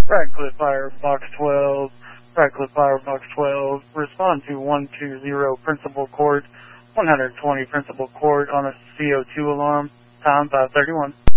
Radcliffe Fire Box 12, Radcliffe Fire Box 12, respond to 120 Principal Court, 120 Principal Court on a CO2 alarm, time 5:31.